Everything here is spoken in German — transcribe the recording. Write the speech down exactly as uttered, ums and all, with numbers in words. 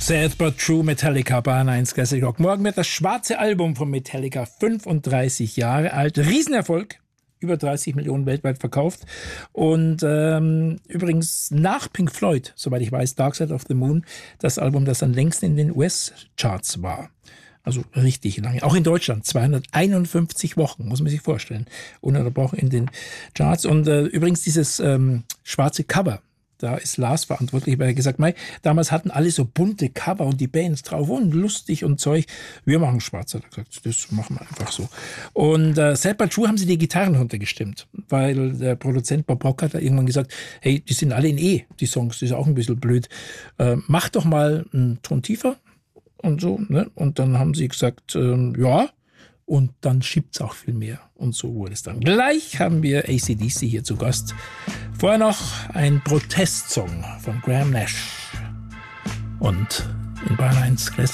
Sad but True, Metallica, Bahn eins Classic Rock. Morgen wird das schwarze Album von Metallica fünfunddreißig Jahre alt. Riesenerfolg. Über dreißig Millionen weltweit verkauft. Und ähm, übrigens nach Pink Floyd, soweit ich weiß, Dark Side of the Moon, das Album, das am längsten in den U S-Charts war. Also richtig lange. Auch in Deutschland, zweihunderteinundfünfzig Wochen, muss man sich vorstellen. Ununterbrochen in den Charts. Und äh, übrigens dieses ähm, schwarze Cover, da ist Lars verantwortlich, weil er gesagt hat, damals hatten alle so bunte Cover und die Bands drauf und lustig und Zeug. Wir machen schwarz, hat er gesagt. Das machen wir einfach so. Und äh, Sad but True haben sie die Gitarren runtergestimmt, weil der Produzent Bob Rock hat da irgendwann gesagt, hey, die sind alle in E, die Songs, das ist auch ein bisschen blöd. Äh, mach doch mal einen Ton tiefer und so. Ne? Und dann haben sie gesagt, ähm, ja, und dann schiebt's auch viel mehr. Und so wurde es dann. Gleich haben wir A C D C hier zu Gast. Vorher noch ein Protestsong von Graham Nash. Und in Bahn eins Classic